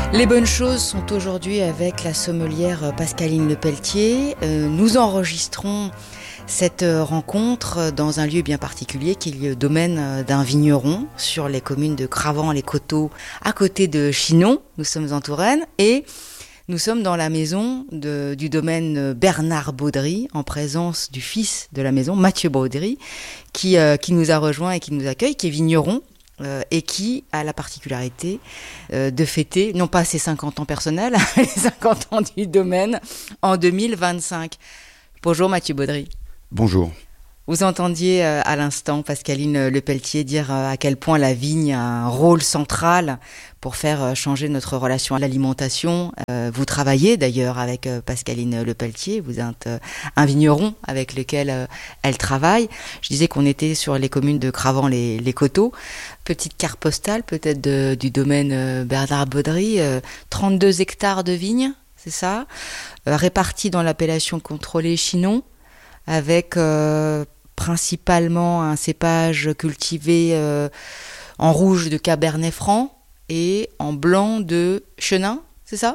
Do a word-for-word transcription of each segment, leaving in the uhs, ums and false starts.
Les bonnes choses sont aujourd'hui avec la sommelière Pascaline Lepelletier. Euh, nous enregistrons cette rencontre dans un lieu bien particulier qui est le domaine d'un vigneron sur les communes de Cravant-les-Coteaux à côté de Chinon. Nous sommes en Touraine et nous sommes dans la maison de, du domaine Bernard Baudry en présence du fils de la maison, Mathieu Baudry, qui, euh, qui nous a rejoint et qui nous accueille, qui est vigneron. Euh, et qui a la particularité euh, de fêter, non pas ses cinquante ans personnels, les cinquante ans du domaine en deux mille vingt-cinq. Bonjour Mathieu Baudry. Bonjour. Vous entendiez euh, à l'instant Pascaline Lepelletier dire euh, à quel point la vigne a un rôle central pour faire euh, changer notre relation à l'alimentation. Euh, vous travaillez d'ailleurs avec euh, Pascaline Lepelletier, vous êtes euh, un vigneron avec lequel euh, elle travaille. Je disais qu'on était sur les communes de Cravant-les-Coteaux. Petite carte postale peut-être de, du domaine euh, Bernard Baudry, euh, trente-deux hectares de vignes, c'est ça, euh, répartis dans l'appellation contrôlée Chinon, avec euh, principalement un cépage cultivé euh, en rouge de Cabernet Franc et en blanc de Chenin, c'est ça ?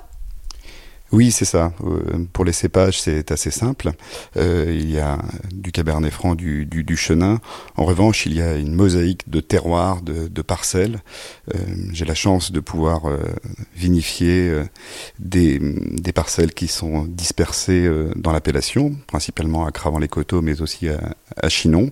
Oui, c'est ça. Euh, pour les cépages, c'est assez simple. Euh, il y a du Cabernet Franc, du, du, du Chenin. En revanche, il y a une mosaïque de terroirs, de, de parcelles. Euh, j'ai la chance de pouvoir euh, vinifier euh, des, des parcelles qui sont dispersées euh, dans l'appellation, principalement à Cravant-les-Coteaux, mais aussi à, à Chinon,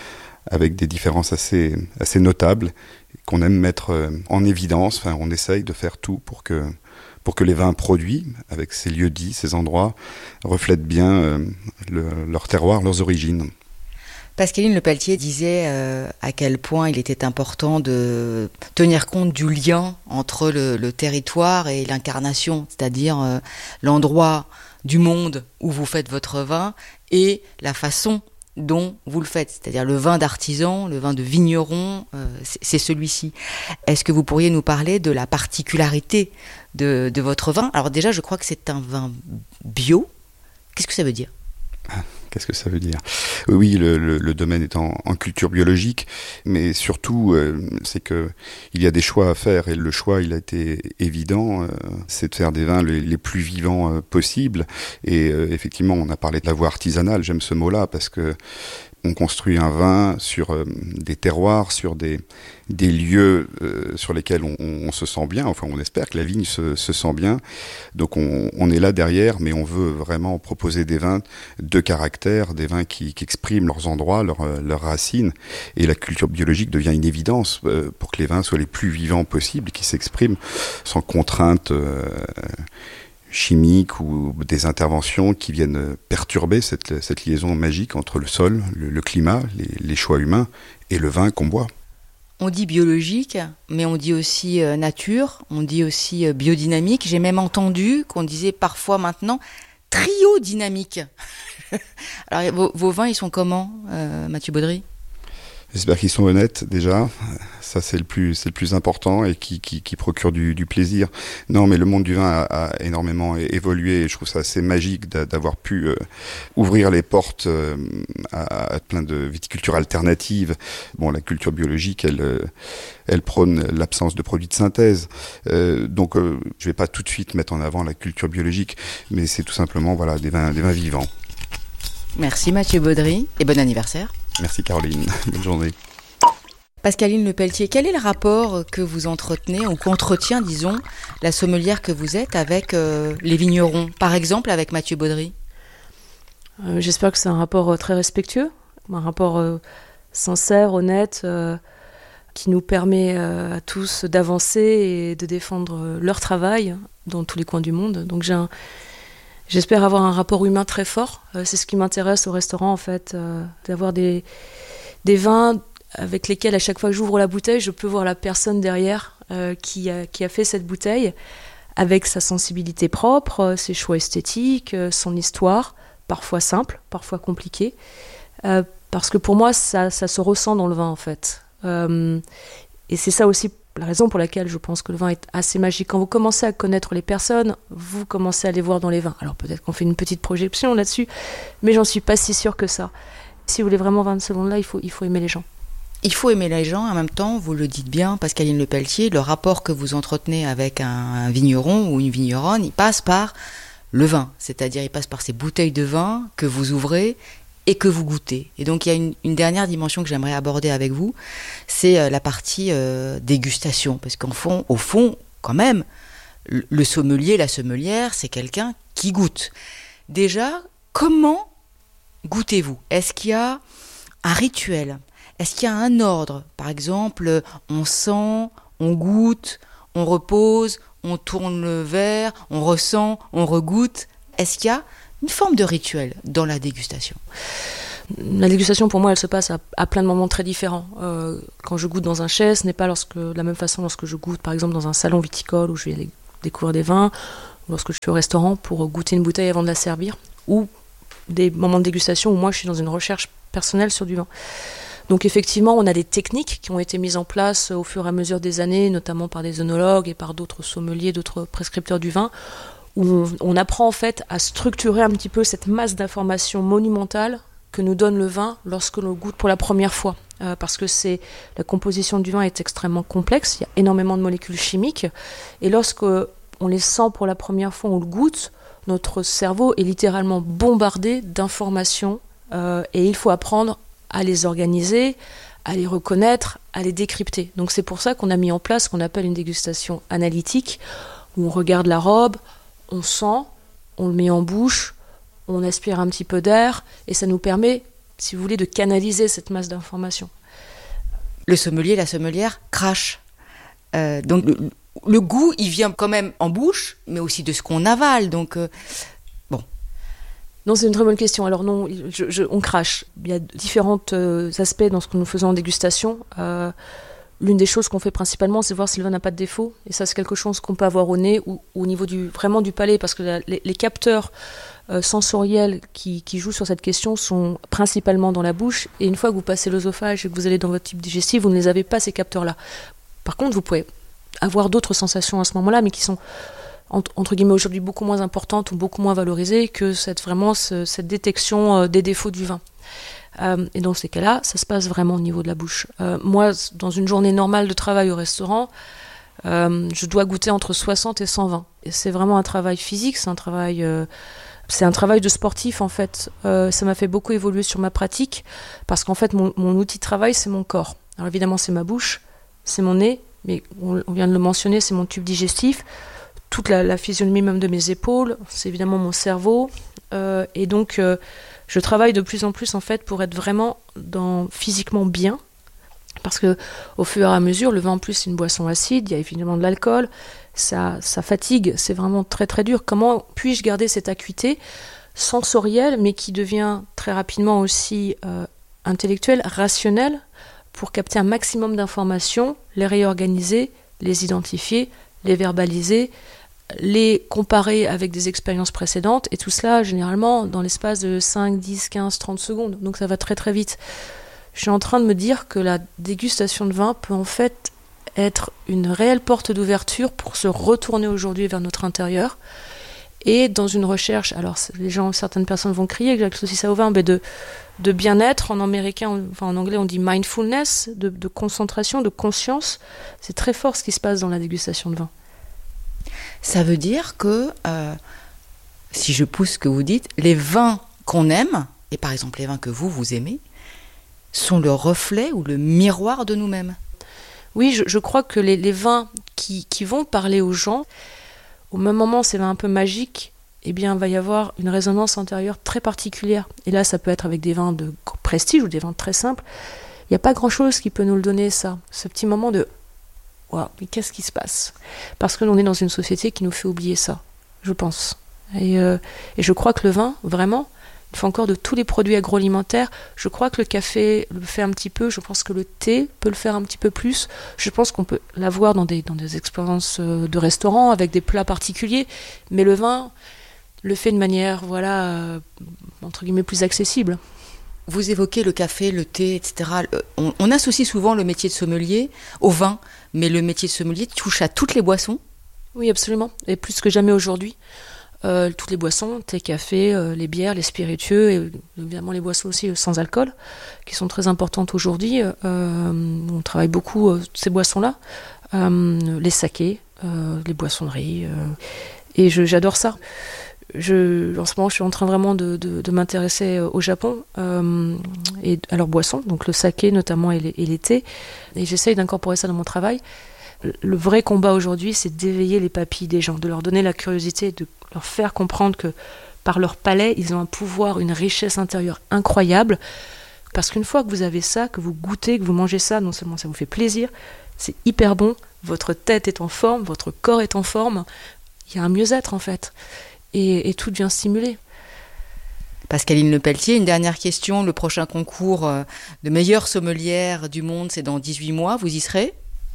avec des différences assez, assez notables qu'on aime mettre euh, en évidence. Enfin, on essaye de faire tout pour que pour que les vins produits, avec ces lieux-dits, ces endroits, reflètent bien euh, le, leur terroir, leurs origines. Pascaline Lepelletier disait euh, à quel point il était important de tenir compte du lien entre le, le territoire et l'incarnation, c'est-à-dire euh, l'endroit du monde où vous faites votre vin et la façon dont vous le faites, c'est-à-dire le vin d'artisan, le vin de vigneron, euh, c'est, c'est celui-ci. Est-ce que vous pourriez nous parler de la particularité de, de votre vin ? Alors déjà, je crois que c'est un vin bio. Qu'est-ce que ça veut dire ? Qu'est-ce que ça veut dire ? Oui, le, le, le domaine est en, en culture biologique, mais surtout, euh, c'est que il y a des choix à faire, et le choix, il a été évident, euh, c'est de faire des vins les, les plus vivants euh, possibles. Et euh, effectivement, on a parlé de la voie artisanale. J'aime ce mot-là parce que on construit un vin sur euh, des terroirs, sur des, des lieux euh, sur lesquels on, on, on se sent bien. Enfin, on espère que la vigne se, se sent bien. Donc, on, on est là derrière, mais on veut vraiment proposer des vins de caractère, des vins qui, qui expriment leurs endroits, leurs, leurs racines. Et la culture biologique devient une évidence euh, pour que les vins soient les plus vivants possibles, qui s'expriment sans contrainte euh, chimiques ou des interventions qui viennent perturber cette, cette liaison magique entre le sol, le, le climat, les, les choix humains et le vin qu'on boit. On dit biologique, mais on dit aussi euh, nature, on dit aussi euh, biodynamique. J'ai même entendu qu'on disait parfois maintenant trio-dynamique. Alors vos, vos vins, ils sont comment, euh, Mathieu Baudry ? J'espère qu'ils sont honnêtes déjà, ça c'est le plus, c'est le plus important et qui, qui, qui procure du, du plaisir. Non, mais le monde du vin a, a énormément évolué et je trouve ça assez magique d'avoir pu euh, ouvrir les portes euh, à, à plein de viticultures alternatives. Bon, la culture biologique, elle, euh, elle prône l'absence de produits de synthèse, euh, donc euh, je vais pas tout de suite mettre en avant la culture biologique, mais c'est tout simplement voilà des vins, des vins vivants. Merci Mathieu Baudry et bon anniversaire. Merci Caroline, bonne journée. Pascaline Lepelletier, quel est le rapport que vous entretenez ou qu'entretient, disons, la sommelière que vous êtes avec euh, les vignerons, par exemple avec Mathieu Baudry ? euh, J'espère que c'est un rapport euh, très respectueux, un rapport euh, sincère, honnête, euh, qui nous permet euh, à tous d'avancer et de défendre euh, leur travail dans tous les coins du monde. Donc j'ai un J'espère avoir un rapport humain très fort. Euh, c'est ce qui m'intéresse au restaurant, en fait, euh, d'avoir des, des vins avec lesquels, à chaque fois que j'ouvre la bouteille, je peux voir la personne derrière euh, qui, a, qui a fait cette bouteille, avec sa sensibilité propre, euh, ses choix esthétiques, euh, son histoire, parfois simple, parfois compliquée. Euh, parce que pour moi, ça, ça se ressent dans le vin, en fait. Euh, et c'est ça aussi la raison pour laquelle je pense que le vin est assez magique. Quand vous commencez à connaître les personnes, vous commencez à les voir dans les vins. Alors peut-être qu'on fait une petite projection là-dessus, mais j'en suis pas si sûre que ça. Si vous voulez vraiment vendre ce vin-là, il faut, il faut aimer les gens. Il faut aimer les gens, en même temps, vous le dites bien, Pascaline Lepelletier, le rapport que vous entretenez avec un, un vigneron ou une vigneronne, il passe par le vin, c'est-à-dire il passe par ces bouteilles de vin que vous ouvrez et que vous goûtez. Et donc il y a une, une dernière dimension que j'aimerais aborder avec vous, c'est euh, la partie euh, dégustation, parce qu'en fond, au fond, quand même, le, le sommelier, la sommelière, c'est quelqu'un qui goûte. Déjà, comment goûtez-vous ? Est-ce qu'il y a un rituel ? Est-ce qu'il y a un ordre ? Par exemple, on sent, on goûte, on repose, on tourne le verre, on ressent, on regoute. Est-ce qu'il y a une forme de rituel dans la dégustation ? La dégustation, pour moi, elle se passe à, à plein de moments très différents. Euh, quand je goûte dans un chai, ce n'est pas lorsque, de la même façon lorsque je goûte, par exemple, dans un salon viticole où je vais découvrir des vins, ou lorsque je suis au restaurant pour goûter une bouteille avant de la servir, ou des moments de dégustation où moi, je suis dans une recherche personnelle sur du vin. Donc effectivement, on a des techniques qui ont été mises en place au fur et à mesure des années, notamment par des œnologues et par d'autres sommeliers, d'autres prescripteurs du vin, où on, on apprend en fait à structurer un petit peu cette masse d'informations monumentale que nous donne le vin lorsque l'on goûte pour la première fois. Euh, parce que c'est, la composition du vin est extrêmement complexe, il y a énormément de molécules chimiques, et lorsque on les sent pour la première fois, on le goûte, notre cerveau est littéralement bombardé d'informations, euh, et il faut apprendre à les organiser, à les reconnaître, à les décrypter. Donc c'est pour ça qu'on a mis en place ce qu'on appelle une dégustation analytique, où on regarde la robe, on sent, on le met en bouche, on aspire un petit peu d'air, et ça nous permet, si vous voulez, de canaliser cette masse d'informations. Le sommelier, la sommelière, crache. Euh, donc le, le goût, il vient quand même en bouche, mais aussi de ce qu'on avale. Donc euh, Non, c'est une très bonne question. Alors non, je, je, on crache. Il y a différents euh, aspects dans ce que nous faisons en dégustation. Euh, l'une des choses qu'on fait principalement, c'est voir si le vin n'a pas de défaut. Et ça, c'est quelque chose qu'on peut avoir au nez ou, ou au niveau du, vraiment du palais, parce que la, les, les capteurs euh, sensoriels qui, qui jouent sur cette question sont principalement dans la bouche. Et une fois que vous passez l'œsophage et que vous allez dans votre tube digestif, vous ne les avez pas, ces capteurs-là. Par contre, vous pouvez avoir d'autres sensations à ce moment-là, mais qui sont entre guillemets aujourd'hui beaucoup moins importante ou beaucoup moins valorisée que cette, vraiment ce, cette détection euh, des défauts du vin. Euh, et dans ces cas-là, ça se passe vraiment au niveau de la bouche. Euh, moi, dans une journée normale de travail au restaurant, euh, je dois goûter entre soixante et cent vins. Et c'est vraiment un travail physique, c'est un travail, euh, c'est un travail de sportif en fait. Euh, ça m'a fait beaucoup évoluer sur ma pratique parce qu'en fait, mon, mon outil de travail, c'est mon corps. Alors évidemment, c'est ma bouche, c'est mon nez, mais on, on vient de le mentionner, c'est mon tube digestif. Toute la, la physionomie même de mes épaules, c'est évidemment mon cerveau. Euh, et donc, euh, je travaille de plus en plus, en fait, pour être vraiment dans, physiquement bien. Parce que au fur et à mesure, le vin, en plus, c'est une boisson acide, il y a évidemment de l'alcool, ça, ça fatigue, c'est vraiment très, très dur. Comment puis-je garder cette acuité sensorielle, mais qui devient très rapidement aussi euh, intellectuelle, rationnelle, pour capter un maximum d'informations, les réorganiser, les identifier, les verbaliser, les comparer avec des expériences précédentes, et tout cela généralement dans l'espace de cinq, dix, quinze, trente secondes, donc ça va très très vite. Je suis en train de me dire que la dégustation de vin peut en fait être une réelle porte d'ouverture pour se retourner aujourd'hui vers notre intérieur, et dans une recherche, alors les gens, certaines personnes vont crier que j'associe ça au vin, mais de, de bien-être, en américain, enfin en anglais on dit mindfulness, de, de concentration, de conscience. C'est très fort ce qui se passe dans la dégustation de vin. Ça veut dire que, euh, si je pousse ce que vous dites, les vins qu'on aime, et par exemple les vins que vous, vous aimez, sont le reflet ou le miroir de nous-mêmes. Oui, je, je crois que les, les vins qui, qui vont parler aux gens, au même moment, ces vins un peu magiques, eh bien, il va y avoir une résonance intérieure très particulière. Et là, ça peut être avec des vins de prestige ou des vins très simples. Il n'y a pas grand-chose qui peut nous le donner, ça. Ce petit moment de « Waouh, mais qu'est-ce qui se passe ?» Parce que l'on est dans une société qui nous fait oublier ça, je pense. Et, euh, et je crois que le vin, vraiment, il faut encore de tous les produits agroalimentaires. Je crois que le café le fait un petit peu. Je pense que le thé peut le faire un petit peu plus. Je pense qu'on peut l'avoir dans des, dans des expériences de restaurant avec des plats particuliers. Mais le vin le fait de manière, voilà, euh, entre guillemets, plus accessible. Vous évoquez le café, le thé, et cetera. On, on associe souvent le métier de sommelier au vin, mais le métier de sommelier touche à toutes les boissons. Oui, absolument, et plus que jamais aujourd'hui. euh, toutes les boissons, thé, café, euh, les bières, les spiritueux, et évidemment les boissons aussi sans alcool, qui sont très importantes aujourd'hui. Euh, on travaille beaucoup euh, ces boissons-là, euh, les sakés, euh, les boissons de riz, euh, et je, j'adore ça. Je, en ce moment, je suis en train vraiment de, de, de m'intéresser au Japon euh, et à leurs boissons, donc le saké notamment et les, et les thés, et j'essaye d'incorporer ça dans mon travail. Le vrai combat aujourd'hui, c'est d'éveiller les papilles des gens, de leur donner la curiosité, de leur faire comprendre que par leur palais, ils ont un pouvoir, une richesse intérieure incroyable, parce qu'une fois que vous avez ça, que vous goûtez, que vous mangez ça, non seulement ça vous fait plaisir, c'est hyper bon, votre tête est en forme, votre corps est en forme, il y a un mieux-être en fait. Et, et tout devient stimulé. Pascaline Lepelletier, une dernière question. Le prochain concours de meilleure sommelière du monde, c'est dans dix-huit mois. Vous y serez ?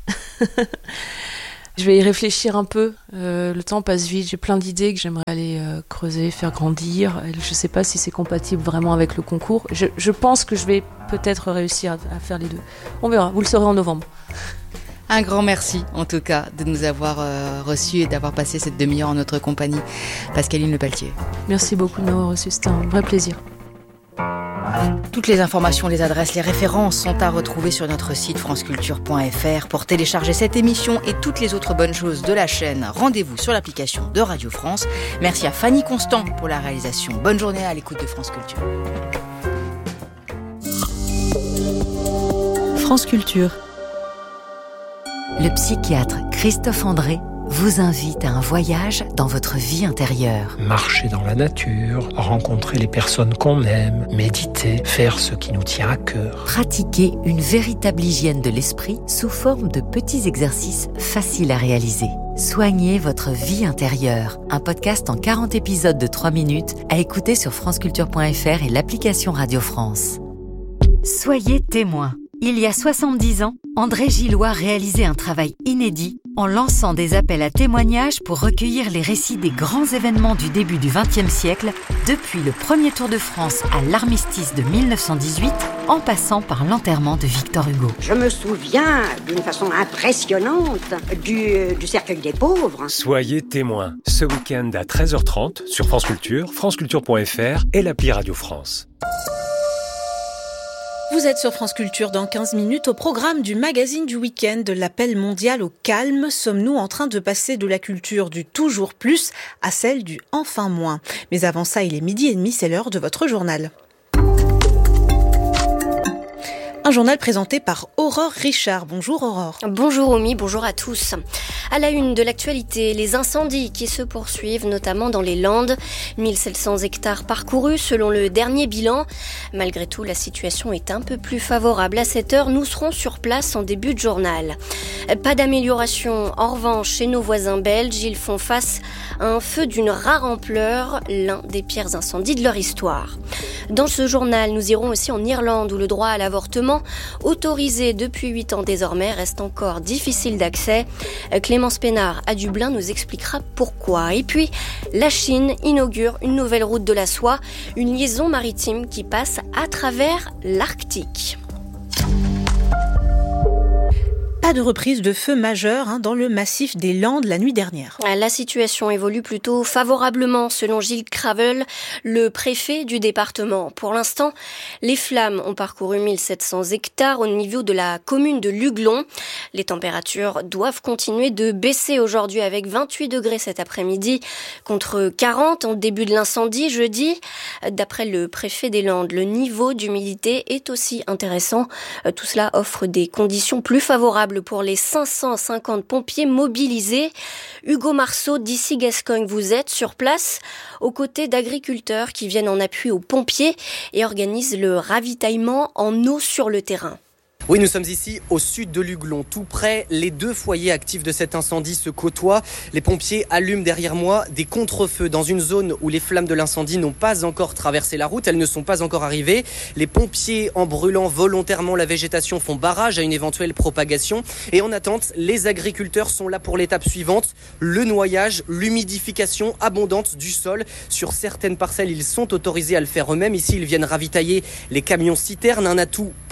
Je vais y réfléchir un peu. Euh, le temps passe vite. J'ai plein d'idées que j'aimerais aller euh, creuser, faire grandir. Je ne sais pas si c'est compatible vraiment avec le concours. Je, je pense que je vais peut-être réussir à, à faire les deux. On verra. Vous le saurez en novembre. Un grand merci, en tout cas, de nous avoir euh, reçus et d'avoir passé cette demi-heure en notre compagnie. Pascaline Lepelletier. Merci beaucoup de m'avoir reçu, c'était un vrai plaisir. Toutes les informations, les adresses, les références sont à retrouver sur notre site franceculture point f r. Pour télécharger cette émission et toutes les autres bonnes choses de la chaîne, rendez-vous sur l'application de Radio France. Merci à Fanny Constant pour la réalisation. Bonne journée à l'écoute de France Culture. France Culture. Le psychiatre Christophe André vous invite à un voyage dans votre vie intérieure. Marcher dans la nature, rencontrer les personnes qu'on aime, méditer, faire ce qui nous tient à cœur. Pratiquer une véritable hygiène de l'esprit sous forme de petits exercices faciles à réaliser. Soignez votre vie intérieure. Un podcast en quarante épisodes de trois minutes à écouter sur franceculture point f r et l'application Radio France. Soyez témoin. Il y a soixante-dix ans, André Gillois réalisait un travail inédit en lançant des appels à témoignages pour recueillir les récits des grands événements du début du vingtième siècle, depuis le premier Tour de France à l'armistice de mille neuf cent dix-huit, en passant par l'enterrement de Victor Hugo. Je me souviens d'une façon impressionnante du, du cercueil des pauvres. Soyez témoin ce week-end à treize heures trente sur France Culture, franceculture point f r et l'appli Radio France. Vous êtes sur France Culture dans quinze minutes au programme du magazine du week-end de l'appel mondial au calme. Sommes-nous en train de passer de la culture du toujours plus à celle du enfin moins? Mais avant ça, il est midi et demi, c'est l'heure de votre journal. Un journal présenté par Aurore Richard. Bonjour Aurore. Bonjour Omi, bonjour à tous. À la une de l'actualité, les incendies qui se poursuivent, notamment dans les Landes. mille sept cents hectares parcourus selon le dernier bilan. Malgré tout, la situation est un peu plus favorable. À cette heure, nous serons sur place en début de journal. Pas d'amélioration en revanche chez nos voisins belges. Ils font face à un feu d'une rare ampleur, l'un des pires incendies de leur histoire. Dans ce journal, nous irons aussi en Irlande où le droit à l'avortement, autorisé depuis huit ans désormais, reste encore difficile d'accès. Clémence Pénard à Dublin nous expliquera pourquoi. Et puis, la Chine inaugure une nouvelle route de la soie, une liaison maritime qui passe à travers l'Arctique. Pas de reprise de feu majeur hein, dans le massif des Landes la nuit dernière. La situation évolue plutôt favorablement selon Gilles Cravel, le préfet du département. Pour l'instant, les flammes ont parcouru mille sept cents hectares au niveau de la commune de Luglon. Les températures doivent continuer de baisser aujourd'hui avec vingt-huit degrés cet après-midi contre quarante en début de l'incendie jeudi. D'après le préfet des Landes, le niveau d'humidité est aussi intéressant. Tout cela offre des conditions plus favorables pour les cinq cent cinquante pompiers mobilisés. Hugo Marceau d'Ici Gascogne, vous êtes sur place aux côtés d'agriculteurs qui viennent en appui aux pompiers et organisent le ravitaillement en eau sur le terrain. Oui, nous sommes ici au sud de Luglon, tout près. Les deux foyers actifs de cet incendie se côtoient. Les pompiers allument derrière moi des contre-feux dans une zone où les flammes de l'incendie n'ont pas encore traversé la route. Elles ne sont pas encore arrivées. Les pompiers, en brûlant volontairement la végétation, font barrage à une éventuelle propagation. Et en attente, les agriculteurs sont là pour l'étape suivante. Le noyage, l'humidification abondante du sol. Sur certaines parcelles, ils sont autorisés à le faire eux-mêmes. Ici, ils viennent ravitailler les camions citernes, un atout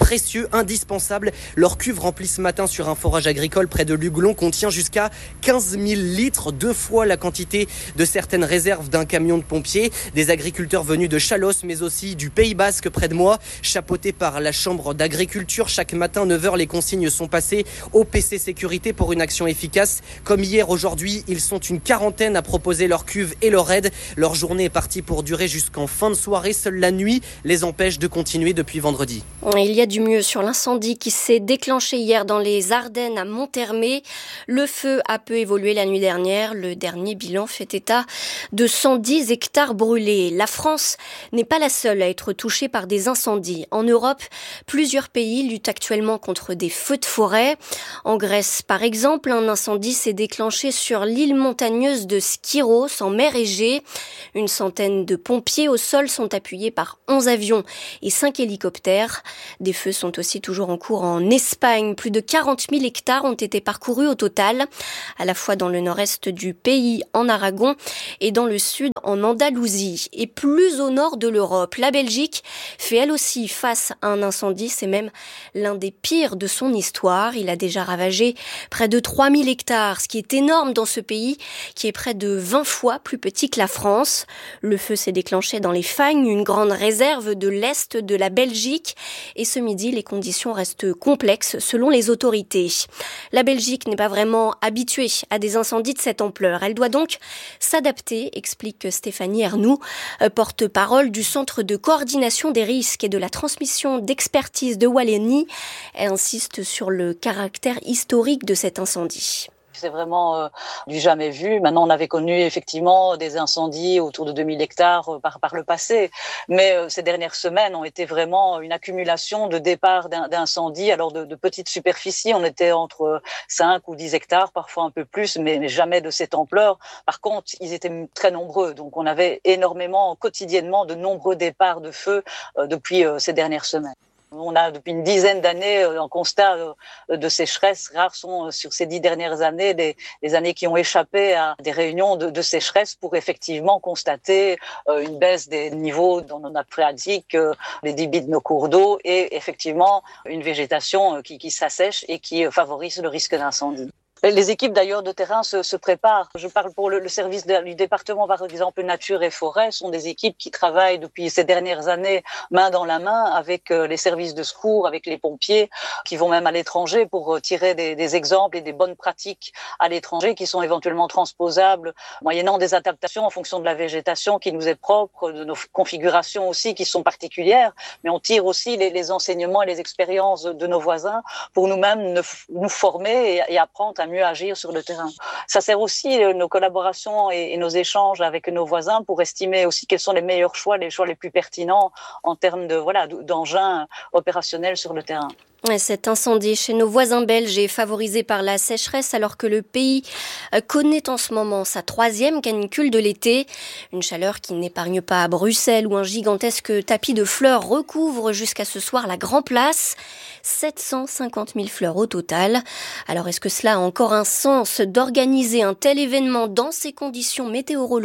précieux, indispensable. Leur cuve remplie ce matin sur un forage agricole près de Luglon contient jusqu'à quinze mille litres, deux fois la quantité de certaines réserves d'un camion de pompiers. Des agriculteurs venus de Chalosse, mais aussi du Pays Basque près de moi, chapeautés par la Chambre d'agriculture. Chaque matin, neuf heures, les consignes sont passées au P C Sécurité pour une action efficace. Comme hier, aujourd'hui, ils sont une quarantaine à proposer leur cuve et leur aide. Leur journée est partie pour durer jusqu'en fin de soirée. Seule la nuit les empêche de continuer depuis vendredi. Il y a du mieux sur l'incendie qui s'est déclenché hier dans les Ardennes à Monthermé. Le feu a peu évolué la nuit dernière. Le dernier bilan fait état de cent dix hectares brûlés. La France n'est pas la seule à être touchée par des incendies. En Europe, plusieurs pays luttent actuellement contre des feux de forêt. En Grèce, par exemple, un incendie s'est déclenché sur l'île montagneuse de Skyros, en mer Égée. Une centaine de pompiers au sol sont appuyés par onze avions et cinq hélicoptères. Des feux sont aussi toujours en cours en Espagne. Plus de quarante mille hectares ont été parcourus au total, à la fois dans le nord-est du pays, en Aragon, et dans le sud, en Andalousie. Et plus au nord de l'Europe, la Belgique fait elle aussi face à un incendie. C'est même l'un des pires de son histoire. Il a déjà ravagé près de trois mille hectares, ce qui est énorme dans ce pays, qui est près de vingt fois plus petit que la France. Le feu s'est déclenché dans les Fagnes, une grande réserve de l'est de la Belgique. Et ce midi, les conditions restent complexes selon les autorités. La Belgique n'est pas vraiment habituée à des incendies de cette ampleur. Elle doit donc s'adapter, explique Stéphanie Ernoux, porte-parole du Centre de coordination des risques et de la transmission d'expertise de Wallonie. Elle insiste sur le caractère historique de cet incendie. C'est vraiment euh, du jamais vu. Maintenant, on avait connu effectivement des incendies autour de deux mille hectares euh, par, par le passé. Mais euh, ces dernières semaines ont été vraiment une accumulation de départs d'incendies. Alors, de, de petites superficies, on était entre cinq ou dix hectares, parfois un peu plus, mais, mais jamais de cette ampleur. Par contre, ils étaient très nombreux. Donc, on avait énormément, quotidiennement, de nombreux départs de feu euh, depuis euh, ces dernières semaines. On a depuis une dizaine d'années un constat de sécheresse. Rares sont sur ces dix dernières années les, les années qui ont échappé à des réunions de, de sécheresse pour effectivement constater une baisse des niveaux dans nos nappes phréatiques, les débits de nos cours d'eau et effectivement une végétation qui, qui s'assèche et qui favorise le risque d'incendie. Les équipes d'ailleurs de terrain se, se préparent. Je parle pour le, le service de, du département, par exemple Nature et Forêt, sont des équipes qui travaillent depuis ces dernières années main dans la main avec euh, les services de secours, avec les pompiers, qui vont même à l'étranger pour euh, tirer des, des exemples et des bonnes pratiques à l'étranger qui sont éventuellement transposables, moyennant des adaptations en fonction de la végétation qui nous est propre, de nos configurations aussi qui sont particulières, mais on tire aussi les, les enseignements et les expériences de nos voisins pour nous-mêmes nous, nous former et, et apprendre à mieux agir sur le terrain. Ça sert aussi euh, nos collaborations et, et nos échanges avec nos voisins pour estimer aussi quels sont les meilleurs choix, les choix les plus pertinents en termes de voilà d'engins opérationnels sur le terrain. Cet incendie chez nos voisins belges est favorisé par la sécheresse alors que le pays connaît en ce moment sa troisième canicule de l'été. Une chaleur qui n'épargne pas à Bruxelles où un gigantesque tapis de fleurs recouvre jusqu'à ce soir la Grand Place. sept cent cinquante mille fleurs au total. Alors est-ce que cela a encore un sens d'organiser un tel événement dans ces conditions météorologiques ?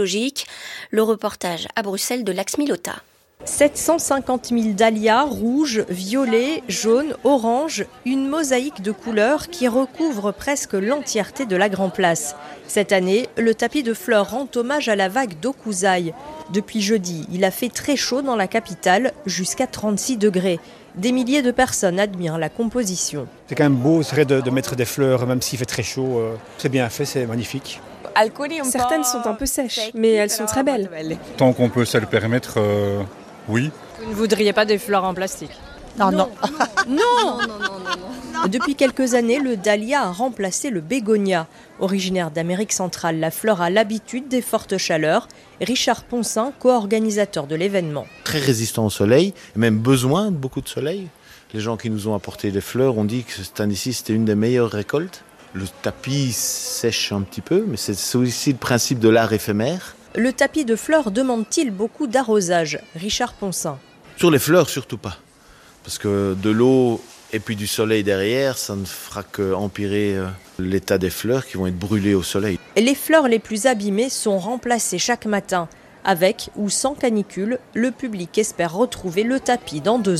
Le reportage à Bruxelles de Lax Milota. sept cent cinquante mille dahlias, rouges, violets, jaunes, oranges, une mosaïque de couleurs qui recouvre presque l'entièreté de la Grand Place. Cette année, le tapis de fleurs rend hommage à la vague d'Okuzai. Depuis jeudi, il a fait très chaud dans la capitale, jusqu'à trente-six degrés. Des milliers de personnes admirent la composition. C'est quand même beau, c'est vrai de, de mettre des fleurs, même s'il fait très chaud. Euh, c'est bien fait, c'est magnifique. Certaines sont un peu sèches, mais elles sont très belles. Tant qu'on peut se le permettre, euh, oui. Vous ne voudriez pas des fleurs en plastique ? Non, non. Non, non, non, non, non. Depuis quelques années, le dahlia a remplacé le bégonia. Originaire d'Amérique centrale, la fleur a l'habitude des fortes chaleurs. Richard Poncin, co-organisateur de l'événement. Très résistant au soleil, et même besoin de beaucoup de soleil. Les gens qui nous ont apporté les fleurs ont dit que cette année-ci, c'était une des meilleures récoltes. Le tapis sèche un petit peu, mais c'est aussi le principe de l'art éphémère. Le tapis de fleurs demande-t-il beaucoup d'arrosage ? Richard Poncin. Sur les fleurs, surtout pas. Parce que de l'eau et puis du soleil derrière, ça ne fera qu'empirer l'état des fleurs qui vont être brûlées au soleil. Les fleurs les plus abîmées sont remplacées chaque matin. Avec ou sans canicule, le public espère retrouver le tapis dans deux ans.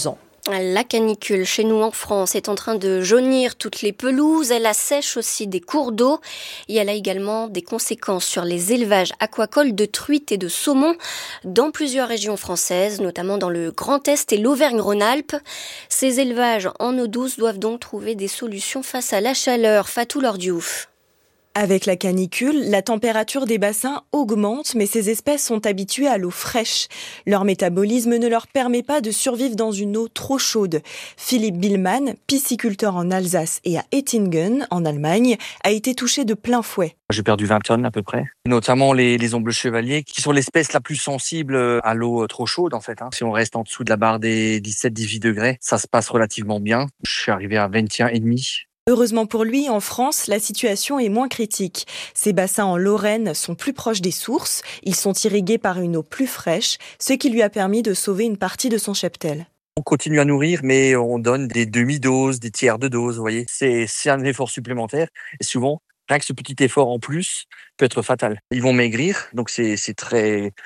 La canicule chez nous en France est en train de jaunir toutes les pelouses, elle assèche aussi des cours d'eau et elle a également des conséquences sur les élevages aquacoles de truites et de saumons dans plusieurs régions françaises, notamment dans le Grand Est et l'Auvergne-Rhône-Alpes. Ces élevages en eau douce doivent donc trouver des solutions face à la chaleur. Fatou Lordiouf. Avec la canicule, la température des bassins augmente, mais ces espèces sont habituées à l'eau fraîche. Leur métabolisme ne leur permet pas de survivre dans une eau trop chaude. Philippe Billmann, pisciculteur en Alsace et à Ettingen, en Allemagne, a été touché de plein fouet. J'ai perdu vingt tonnes à peu près, notamment les, les ombles chevaliers, qui sont l'espèce la plus sensible à l'eau trop chaude en fait. Hein. Si on reste en dessous de la barre des dix-sept à dix-huit degrés, ça se passe relativement bien. Je suis arrivé à vingt et un virgule cinq. Heureusement pour lui, en France, la situation est moins critique. Ces bassins en Lorraine sont plus proches des sources, ils sont irrigués par une eau plus fraîche, ce qui lui a permis de sauver une partie de son cheptel. On continue à nourrir, mais on donne des demi-doses, des tiers de doses, vous voyez. C'est, c'est un effort supplémentaire, et souvent, rien que ce petit effort en plus peut être fatal. Ils vont maigrir, donc c'est, c'est très...